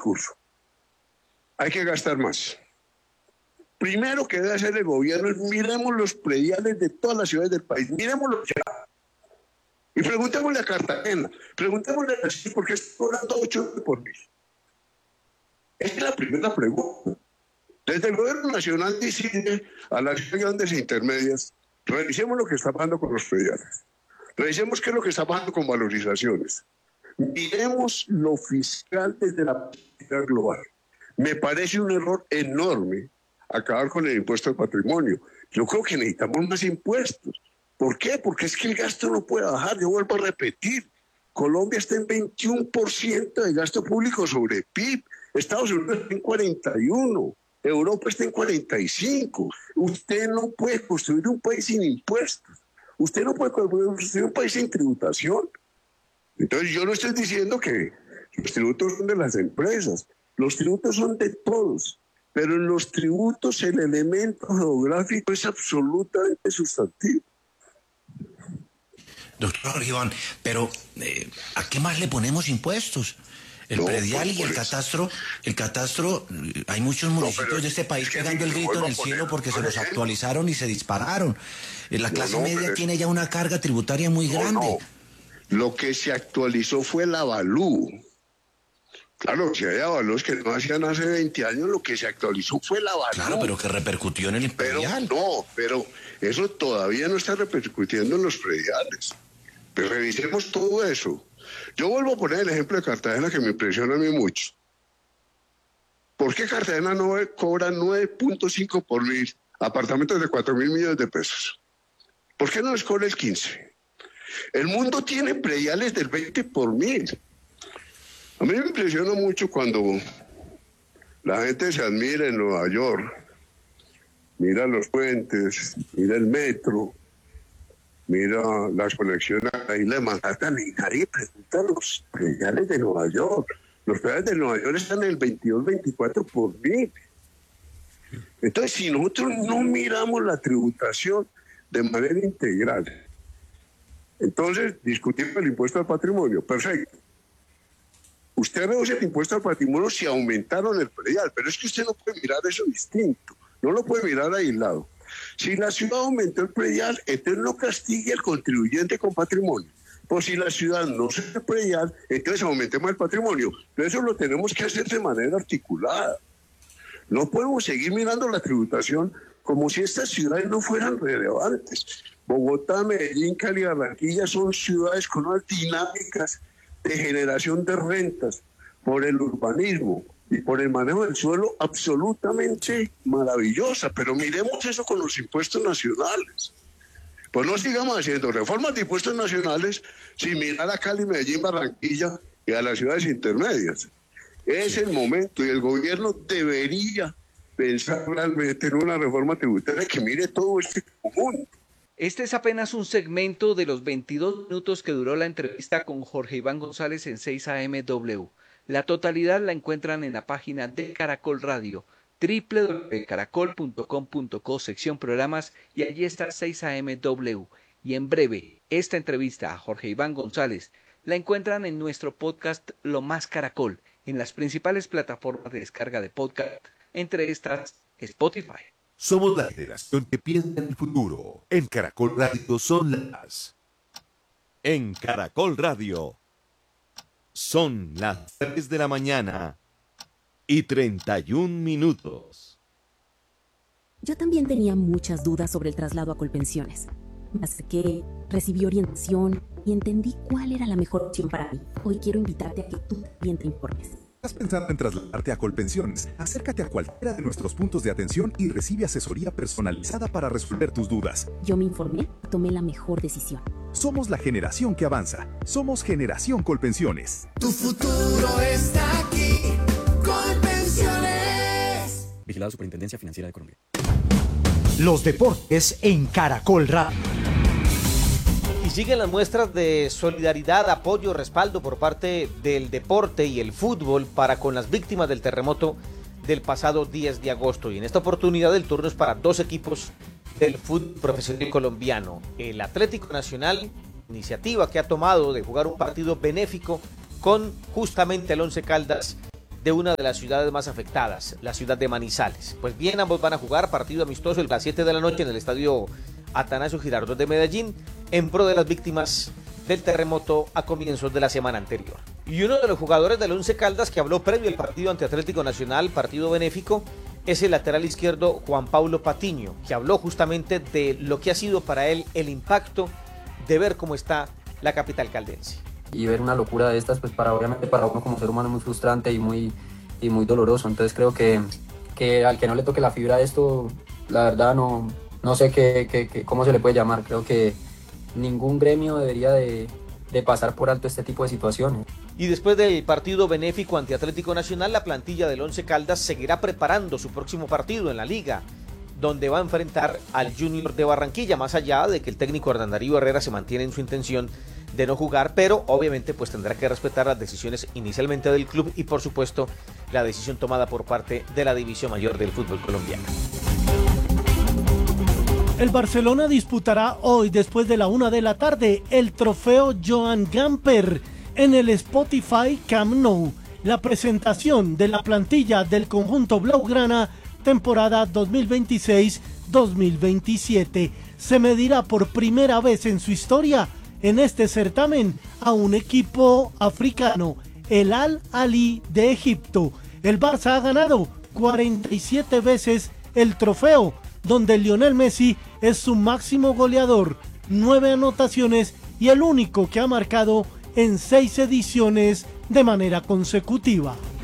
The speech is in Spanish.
discurso. Hay que gastar más. Primero que debe hacer el gobierno es miremos los prediales de todas las ciudades del país, miremoslos ya. Y preguntémosle a Cartagena, preguntémosle a Brasil por qué está cobrando 8 por mil. Esa es la primera pregunta. Desde el gobierno nacional dice a las grandes e intermedias, revisemos lo que está pasando con los prediales, revisemos qué es lo que está pasando con valorizaciones, miremos lo fiscal desde la perspectiva global. Me parece un error enorme acabar con el impuesto de patrimonio. Yo creo que necesitamos más impuestos. ¿Por qué? Porque es que el gasto no puede bajar. Yo vuelvo a repetir, Colombia está en 21% de gasto público sobre PIB, Estados Unidos está en 41%, Europa está en 45%. Usted no puede construir un país sin impuestos. Usted no puede construir un país sin tributación. Entonces yo no estoy diciendo que los tributos son de las empresas. Los tributos son de todos. Pero en los tributos el elemento geográfico es absolutamente sustantivo. Doctor Iván, pero ¿a qué más le ponemos impuestos? El predial y el catastro, hay muchos municipios de este país pegando el grito en el cielo porque se los actualizaron y se dispararon. La clase media tiene ya una carga tributaria muy grande. Lo que se actualizó fue el avalúo. Claro, si hay avalúos que no hacían hace 20 años, lo que se actualizó fue el avalúo. Claro, pero que repercutió en el predial. Pero eso todavía no está repercutiendo en los prediales. Pero revisemos todo eso. Yo vuelvo a poner el ejemplo de Cartagena que me impresiona a mí mucho. ¿Por qué Cartagena no cobra 9.5 por mil apartamentos de 4.000 millones de pesos? ¿Por qué no les cobra el 15? El mundo tiene prediales del 20 por mil. A mí me impresiona mucho cuando la gente se admira en Nueva York, mira los puentes, mira el metro, mira las conexiones a la isla de Manhattan y nadie pregunta los prediales de Nueva York. Los prediales de Nueva York están en el 22, 24 por mil. Entonces, si nosotros no miramos la tributación de manera integral, entonces discutimos el impuesto al patrimonio, perfecto. Usted reduce el impuesto al patrimonio si aumentaron el predial, pero es que usted no puede mirar eso distinto, no lo puede mirar aislado. Si la ciudad aumentó el predial, entonces no castigue al contribuyente con patrimonio. Pues si la ciudad no se hace predial, entonces aumentemos el patrimonio. Pero eso lo tenemos que hacer de manera articulada. No podemos seguir mirando la tributación como si estas ciudades no fueran relevantes. Bogotá, Medellín, Cali, Barranquilla son ciudades con unas dinámicas de generación de rentas por el urbanismo y por el manejo del suelo absolutamente maravillosa, pero miremos eso con los impuestos nacionales. Pues no sigamos haciendo reformas de impuestos nacionales sin mirar a Cali, Medellín, Barranquilla y a las ciudades intermedias. Es el momento y el gobierno debería pensar realmente en una reforma tributaria que mire todo este conjunto. Este es apenas un segmento de los 22 minutos que duró la entrevista con Jorge Iván González en 6am La totalidad la encuentran en la página de Caracol Radio, www.caracol.com.co, sección programas, y allí está 6am. Y en breve, esta entrevista a Jorge Iván González la encuentran en nuestro podcast Lo Más Caracol, en las principales plataformas de descarga de podcast, entre estas Spotify. Somos la generación que piensa en el futuro. En Caracol Radio son las... En Caracol Radio son las 3 de la mañana y 31 minutos. Yo también tenía muchas dudas sobre el traslado a Colpensiones. Me acerqué, recibí orientación y entendí cuál era la mejor opción para mí. Hoy quiero invitarte a que tú también te informes. ¿Estás pensando en trasladarte a Colpensiones? Acércate a cualquiera de nuestros puntos de atención y recibe asesoría personalizada para resolver tus dudas. Yo me informé y tomé la mejor decisión. Somos la generación que avanza. Somos Generación Colpensiones. Tu futuro está aquí. Colpensiones. Vigilado Superintendencia Financiera de Colombia. Los deportes en Caracol Radio. Y siguen las muestras de solidaridad, apoyo, respaldo por parte del deporte y el fútbol para con las víctimas del terremoto del pasado 10 de agosto. Y en esta oportunidad el turno es para dos equipos del fútbol profesional colombiano. El Atlético Nacional, iniciativa que ha tomado de jugar un partido benéfico con justamente el Once Caldas de una de las ciudades más afectadas, la ciudad de Manizales. Pues bien, ambos van a jugar partido amistoso a las 7 de la noche en el estadio Atanasio Girardot de Medellín, en pro de las víctimas del terremoto a comienzos de la semana anterior. Y uno de los jugadores del Once Caldas que habló previo al partido ante Atlético Nacional, partido benéfico, es el lateral izquierdo Juan Pablo Patiño, que habló justamente de lo que ha sido para él el impacto de ver cómo está la capital caldense. Y ver una locura de estas, pues obviamente para uno como ser humano es muy frustrante y muy doloroso. Entonces creo que al que no le toque la fibra de esto, la verdad no sé cómo se le puede llamar. Creo que ningún gremio debería de pasar por alto este tipo de situaciones. Y después del partido benéfico ante Atlético Nacional, la plantilla del Once Caldas seguirá preparando su próximo partido en la liga, donde va a enfrentar al Junior de Barranquilla, más allá de que el técnico Hernán Darío Herrera se mantiene en su intención de no jugar, pero obviamente pues tendrá que respetar las decisiones inicialmente del club y por supuesto la decisión tomada por parte de la división mayor del fútbol colombiano. El Barcelona disputará hoy, después de la 1 de la tarde, el trofeo Joan Gamper en el Spotify Camp Nou, la presentación de la plantilla del conjunto blaugrana temporada 2026-2027. Se medirá por primera vez en su historia en este certamen a un equipo africano, el Al-Ahly de Egipto. El Barça ha ganado 47 veces el trofeo, donde Lionel Messi es su máximo goleador, 9 anotaciones y el único que ha marcado en 6 ediciones de manera consecutiva.